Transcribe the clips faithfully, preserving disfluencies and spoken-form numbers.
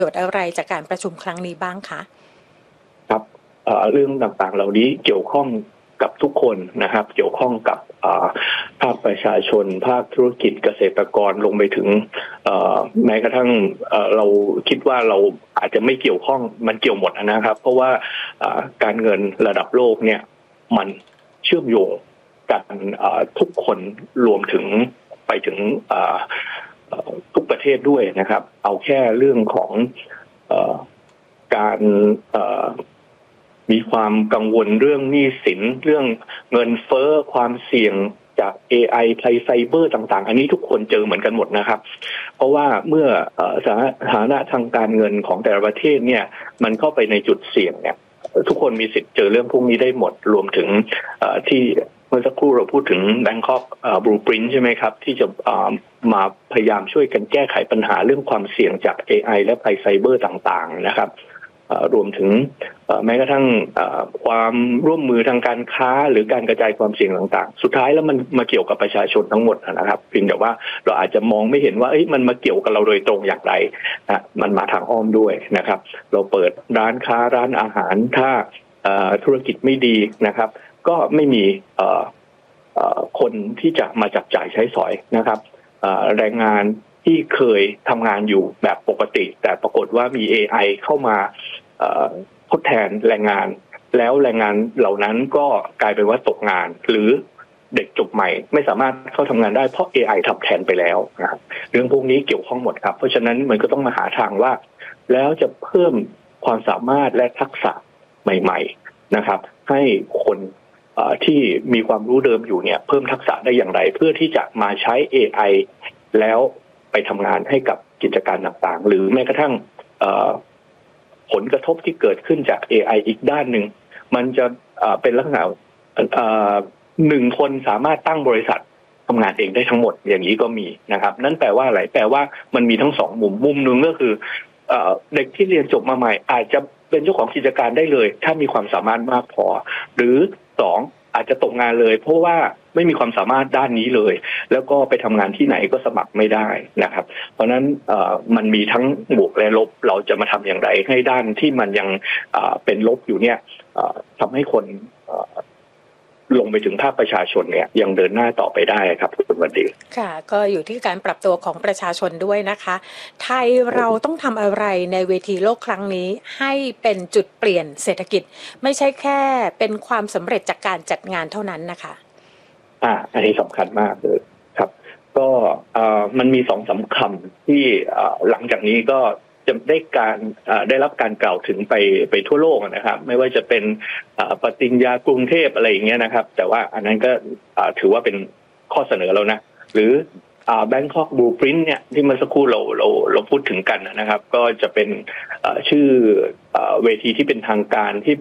โยชน์อะไรจากการประชุมครั้งนี้บ้างคะครับเรื่องต่างๆเหล่านี้เกี่ยวข้องกับทุกคนนะครับเกี่ยวข้องกับภาคประชาชนภาคธุรกิจเกษตรกรลงไปถึงแม้กระทั่งเราคิดว่าเราอาจจะไม่เกี่ยวข้องมันเกี่ยวหมดนะครับเพราะว่าการเงินระดับโลกเนี่ยมันเชื่อมโยงกันทุกคนรวมถึงไปถึงทุกประเทศด้วยนะครับเอาแค่เรื่องของการมีความกังวลเรื่องหนี้สินเรื่องเงินเฟ้อความเสี่ยงจาก เอ ไอ ภัยไซเบอร์ต่างๆอันนี้ทุกคนเจอเหมือนกันหมดนะครับเพราะว่าเมื่อสถานะทางการเงินของแต่ละประเทศเนี่ยมันเข้าไปในจุดเสี่ยงเนี่ยทุกคนมีสิทธิ์เจอเรื่องพวกนี้ได้หมดรวมถึงที่เมื่อสักครู่เราพูดถึง Bangkok Blueprint ใช่ไหมครับที่จะมาพยายามช่วยกันแก้ไขปัญหาเรื่องความเสี่ยงจาก เอ ไอ และภัยไซเบอร์ต่างๆนะครับรวมถึงแม้กระทั่งความร่วมมือทางการค้าหรือการกระจายความเสี่ยงต่างๆสุดท้ายแล้วมันมาเกี่ยวกับประชาชนทั้งหมดนะครับเพียงแต่ว่าเราอาจจะมองไม่เห็นว่าเอ้ยมันมาเกี่ยวกับเราโดยตรงอย่างไรนะมันมาทางอ้อมด้วยนะครับเราเปิดร้านค้าร้านอาหารถ้าธุรกิจไม่ดีนะครับก็ไม่มีคนที่จะมาจับจ่ายใช้สอยนะครับแรงงานที่เคยทำงานอยู่แบบปกติแต่ปรากฏว่ามี เอ ไอ เข้ามาทดแทนแรงงานแล้วแรงงานเหล่านั้นก็กลายเป็นว่าตกงานหรือเด็กจบใหม่ไม่สามารถเข้าทำงานได้เพราะ เอ ไอ ทำแทนไปแล้วนะครับเรื่องพวกนี้เกี่ยวข้องหมดครับเพราะฉะนั้นมันก็ต้องมาหาทางว่าแล้วจะเพิ่มความสามารถและทักษะใหม่ๆนะครับให้คนที่มีความรู้เดิมอยู่เนี่ยเพิ่มทักษะได้อย่างไรเพื่อที่จะมาใช้ เอ ไอ แล้วไปทำงานให้กับกิจการต่างๆหรือแม้กระทั่งผลกระทบที่เกิดขึ้นจาก เอ ไอ อีกด้านหนึ่งมันจะเป็นลักษณะหนึ่งคนสามารถตั้งบริษัททำงานเองได้ทั้งหมดอย่างนี้ก็มีนะครับนั่นแปลว่าอะไรแปลว่ามันมีทั้งสองมุมมุมหนึ่งก็คือเด็กที่เรียนจบมาใหม่อาจจะเป็นเจ้าของกิจการได้เลยถ้ามีความสามารถมากพอหรือสองอาจจะตกงานเลยเพราะว่าไม่มีความสามารถด้านนี้เลยแล้วก็ไปทำงานที่ไหนก็สมัครไม่ได้นะครับเพราะนั้นมันมีทั้งบวกและลบเราจะมาทำอย่างไรให้ด้านที่มันยังเป็นลบอยู่เนี่ยทำให้คนลงไปถึงภาคประชาชนเนี่ยยังเดินหน้าต่อไปได้ครับคุณวันดีค่ะก็อยู่ที่การปรับตัวของประชาชนด้วยนะคะไทยเราต้องทำอะไรในเวทีโลกครั้งนี้ให้เป็นจุดเปลี่ยนเศรษฐกิจไม่ใช่แค่เป็นความสำเร็จจากการจัดงานเท่านั้นนะคะอ่าอันนี้สำคัญมากเลยครับก็มันมีสองสำคัญที่หลังจากนี้ก็จะได้การได้รับการกล่าวถึงไปไปทั่วโลกนะครับไม่ว่าจะเป็นปฏิญญากรุงเทพอะไรอย่างเงี้ยนะครับแต่ว่าอันนั้นก็ถือว่าเป็นข้อเสนอแล้วนะหรือBangkok Blueprint เนี่ยที่เมื่อสักครู่เราเราเราพูดถึงกันนะครับก็จะเป็นชื่อเวทีที่เป็นทางการที่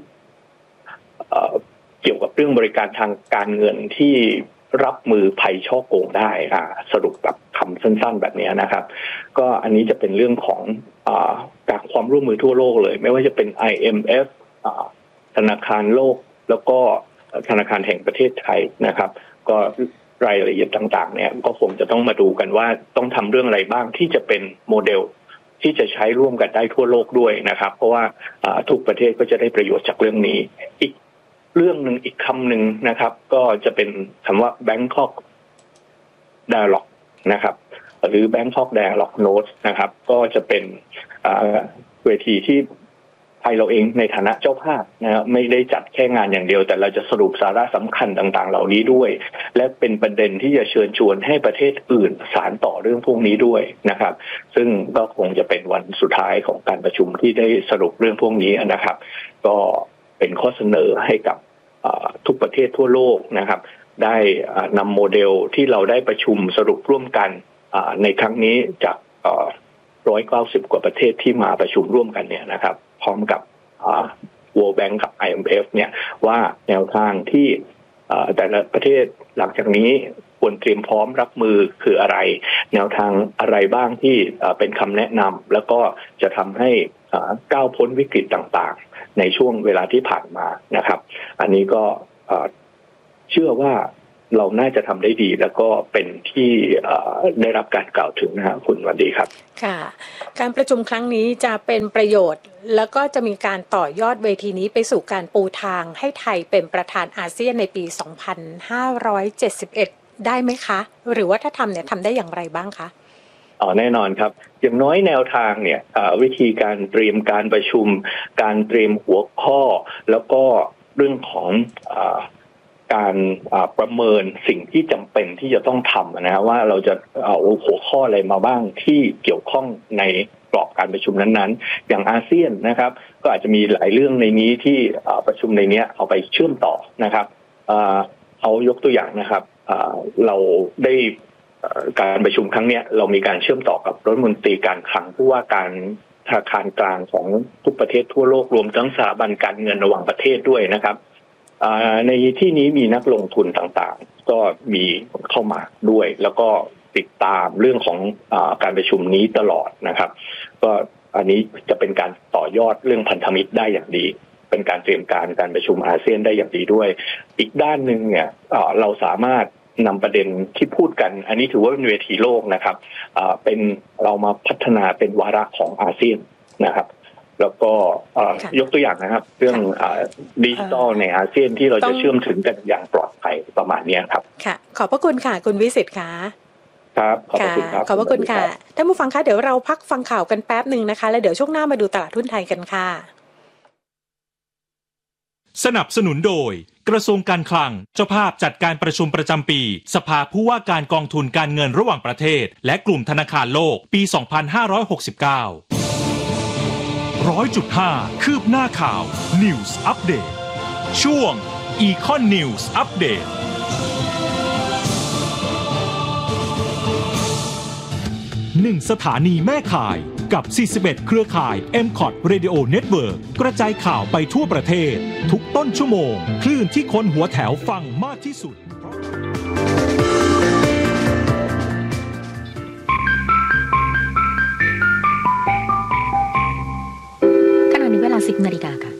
เกี่ยวกับเรื่องบริการทางการเงินที่รับมือภัยช่อโกงได้อ่าสรุปแบบคำสั้นๆแบบนี้นะครับก็อันนี้จะเป็นเรื่องของอ่าการความร่วมมือทั่วโลกเลยไม่ว่าจะเป็น ไอ เอ็ม เอฟ อ่าธนาคารโลกแล้วก็ธนาคารแห่งประเทศไทยนะครับก็รายละเอียดต่างๆเนี่ยก็คงจะต้องมาดูกันว่าต้องทำเรื่องอะไรบ้างที่จะเป็นโมเดลที่จะใช้ร่วมกันได้ทั่วโลกด้วยนะครับเพราะว่าทุกประเทศก็จะได้ประโยชน์จากเรื่องนี้อีกเรื่องหนึ่งอีกคำหนึ่งนะครับก็จะเป็นคำว่า Bangkok Dialogue นะครับหรือ Bangkok Dialogue Notes นะครับก็จะเป็นเวทีที่ไทยเราเองในฐานะเจ้าภาพนะครับไม่ได้จัดแค่งานอย่างเดียวแต่เราจะสรุปสาระสำคัญต่างๆเหล่านี้ด้วยและเป็นประเด็นที่จะเชิญชวนให้ประเทศอื่นสานต่อเรื่องพวกนี้ด้วยนะครับซึ่งก็คงจะเป็นวันสุดท้ายของการประชุมที่ได้สรุปเรื่องพวกนี้นะครับก็เป็นข้อเสนอให้กับทุกประเทศทั่วโลกนะครับได้นำโมเดลที่เราได้ประชุมสรุปร่วมกันในครั้งนี้จากหนึ่งร้อยเก้าสิบกว่าประเทศที่มาประชุมร่วมกันเนี่ยนะครับพร้อมกับ World Bank กับ ไอ เอ็ม เอฟ เนี่ยว่าแนวทางที่แต่ละประเทศหลังจากนี้ควรเตรียมพร้อมรับมือคืออะไรแนวทางอะไรบ้างที่เป็นคำแนะนำแล้วก็จะทำให้ก้าวพ้นวิกฤตต่างๆในช่วงเวลาที่ผ่านมานะครับอันนี้ก็เชื่อว่าเราน่าจะทำได้ดีแล้วก็เป็นที่ได้รับการกล่าวถึงนะครับคุณวันดีครับค่ะการประชุมครั้งนี้จะเป็นประโยชน์แล้วก็จะมีการต่อยอดเวทีนี้ไปสู่การปูทางให้ไทยเป็นประธานอาเซียนในปีสองพันห้าร้อยเจ็ดสิบเอ็ดได้ไหมคะหรือว่าถ้าทำเนี่ยทำได้อย่างไรบ้างคะอ๋อแน่นอนครับอย่างน้อยแนวทางเนี่ยวิธีการเตรียมการประชุมการเตรียมหัวข้อแล้วก็เรื่องของการประเมินสิ่งที่จำเป็นที่จะต้องทำนะฮะว่าเราจะเอาหัวข้ออะไรมาบ้างที่เกี่ยวข้องในกรอบการประชุมนั้นๆอย่างอาเซียนนะครับก็อาจจะมีหลายเรื่องในนี้ที่ประชุมในนี้เอาไปเชื่อมต่อนะครับเอายกตัวอย่างนะครับเราได้การประชุมครั้งนี้เรามีการเชื่อมต่อกับรัฐมนตรีการคลังผู้ว่าการธนาคารกลางของทุกประเทศทั่วโลกรวมทั้งสถาบันการเงินระหว่างประเทศด้วยนะครับในที่นี้มีนักลงทุนต่างๆก็มีเข้ามาด้วยแล้วก็ติดตามเรื่องของการประชุมนี้ตลอดนะครับก็อันนี้จะเป็นการต่อยอดเรื่องพันธมิตรได้อย่างดีเป็นการเตรียมการการประชุมอาเซียนได้อย่างดีด้วยอีกด้านหนึ่งเนี่ยเราสามารถนำประเด็นที่พูดกันอันนี้ถือว่าเป็นเวทีโลกนะครับเป็นเรามาพัฒนาเป็นวาระของอาเซียนนะครับแล้วก็ยกตัวอย่างนะครับเรื่องดิจิทัลในอาเซียนที่เราจะเชื่อมถึงกันอย่างปลอดภัยประมาณนี้ครับค่ะขอบพระคุณค่ะคุณวิสิทธิ์ค่ะครับขอบพระคุณครับขอบพระคุณค่ะท่านผู้ฟังคะเดี๋ยวเราพักฟังข่าวกันแป๊บหนึ่งนะคะแล้วเดี๋ยวช่วงหน้ามาดูตลาดหุ้นไทยกันค่ะสนับสนุนโดยกระทรวงการคลังเจ้าภาพจัดการประชุมประจำปีสภาผู้ว่าการกองทุนการเงินระหว่างประเทศและกลุ่มธนาคารโลกปีสองพันห้าร้อยหกสิบเก้า หนึ่งร้อยจุดห้า คืบหน้าข่าว News Update ช่วง Econ News Update หนึ่งสถานีแม่ข่ายกับสี่สิบเอ็ดเครือข่าย เอ็ม คอท Radio Network กระจายข่าวไปทั่วประเทศทุกต้นชั่วโมงคลื่นที่คนหัวแถวฟังมากที่สุดขณะนี้เวลา สิบนาฬิกาค่ะ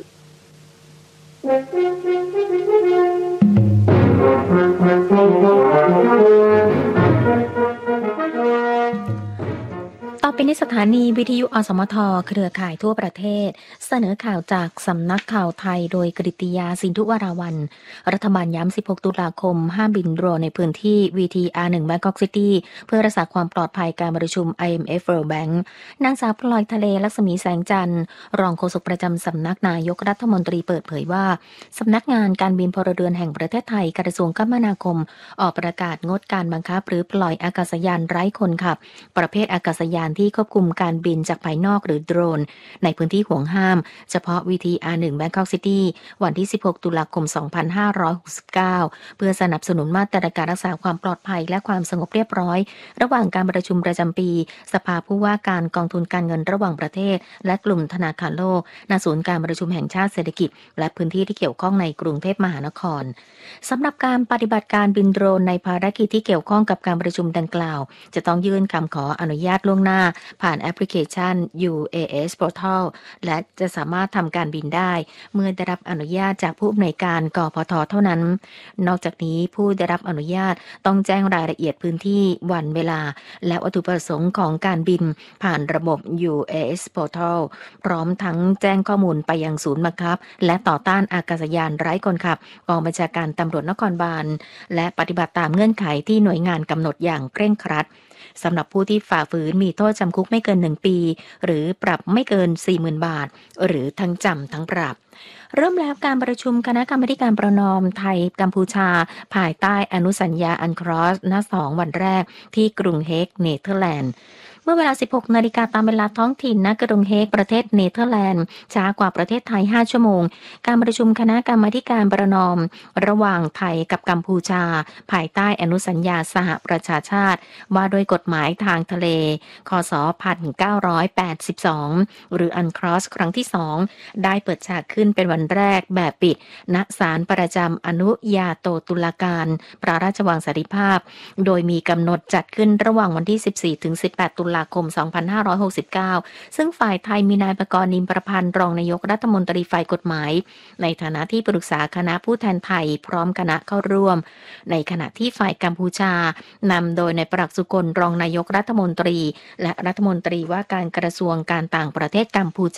ต่อไปในสถานีวิทยุอสมทเครือข่ายทั่วประเทศเสนอข่าวจากสำนักข่าวไทยโดยกฤติยาสินธุวราวัลย์รัฐบาลย้ำสิบหกตุลาคมห้ามบินโดรนในพื้นที่ วี ที อาร์ หนึ่ง Bangkok City เพื่อรักษาความปลอดภัยการประชุม ไอ เอ็ม เอฟ World Bank นางสาวพลอยทะเลลักษมีแสงจันทร์รองโฆษกประจำสำนักนายกรัฐมนตรีเปิดเผยว่าสำนักงานการบินพลเรือนแห่งประเทศไทยกระทรวงคมนาคมออกประกาศงดการบังคับหรือปล่อยอากาศยานไร้คนขับประเภทอากาศยานที่ควบคุมการบินจากภายนอกหรือโดรนในพื้นที่ห่วงห้ามเฉพาะ วี ที อาร์ หนึ่ง Bangkok City วันที่สิบหกตุลาคมสองพันห้าร้อยหกสิบเก้าเพื่อสนับสนุนมาตรการรักษาความปลอดภัยและความสงบเรียบร้อยระหว่างการประชุมประจำปีสภาผู้ว่าการกองทุนการเงินระหว่างประเทศและกลุ่มธนาคารโลกณศูนย์การประชุมแห่งชาติเศรษฐกิจและพื้นที่ที่เกี่ยวข้องในกรุงเทพมหานครสำหรับการปฏิบัติการบินโดรนในภารกิจที่เกี่ยวข้องกับการประชุมดังกล่าวจะต้องยื่นคำขออนุญาตล่วงหน้าผ่านแอปพลิเคชัน ยู เอ เอส Portal และจะสามารถทำการบินได้เมื่อได้รับอนุญาตจากผู้อำนวยการกพท.เท่านั้นนอกจากนี้ผู้ได้รับอนุญาตต้องแจ้งรายละเอียดพื้นที่วันเวลาและวัตถุประสงค์ของการบินผ่านระบบ ยู เอ เอส Portal พร้อมทั้งแจ้งข้อมูลไปยังศูนย์บังคับและต่อต้านอากาศยานไร้คนขับกองบัญชาการตำรวจนครบาลและปฏิบัติตามเงื่อนไขที่หน่วยงานกำหนดอย่างเคร่งครัดสำหรับผู้ที่ฝ่าฝืนมีโทษจำคุกไม่เกินหนึ่งปีหรือปรับไม่เกิน สี่หมื่น บาทหรือทั้งจำทั้งปรับเริ่มแล้วการประชุมคณะกรรมาการประนอมไทยกัมพูชาภายใต้อนุสัญญาอันครอสณสองวันแรกที่กรุงเฮกเนเธอร์แลนด์เมื่อเวลา สิบหกนาฬิกาตามเวลาท้องถิ่นณกรุงเฮกประเทศเนเธอร์แลนด์ช้ากว่าประเทศไทยห้าชั่วโมงการประชุมคณะกรรมาการประนอมระหว่างไทยกับกัมพูชาภายใต้อนุสัญญาสหประชาชาติว่าโดยกฎหมายทางทะเลคศหนึ่งพันเก้าร้อยแปดสิบสองหรืออันครอสครั้งที่สองได้เปิดฉากขึ้นเป็นวันแรกแบบปิดณศาลประจำอนุญาโตตุลาการพระราชวังสันติภาพโดยมีกำหนดจัดขึ้นระหว่างวันที่สิบสี่ถึงสิบแปดตุลาคม สองพันห้าร้อยหกสิบเก้า ซึ่งฝ่ายไทยมีนายประกรณ์นิมประพันธ์รองนายกรัฐมนตรีฝ่ายกฎหมายในฐานะที่ปรึกษาคณะผู้แทนไทยพร้อมคณะเข้าร่วมในขณะที่ฝ่ายกัมพูชานำโดยนายปรักษ์สุกลรองนายกรัฐมนตรีและรัฐมนตรีว่าการกระทรวงการต่างประเทศกัมพูชา